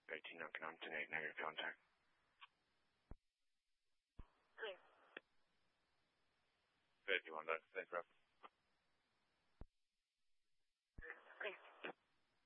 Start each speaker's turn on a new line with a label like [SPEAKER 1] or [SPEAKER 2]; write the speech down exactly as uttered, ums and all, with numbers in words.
[SPEAKER 1] eighteen Knock ten eight, negative contact.
[SPEAKER 2] Green.
[SPEAKER 1] fifty-one, Doug. Thanks, bro.